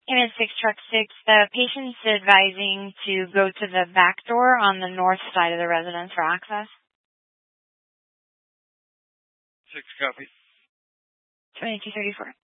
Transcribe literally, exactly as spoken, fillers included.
Image six, truck six, the patient's advising to go to the back door on the north side of the residence for access. Six, copy. twenty-two thirty-four.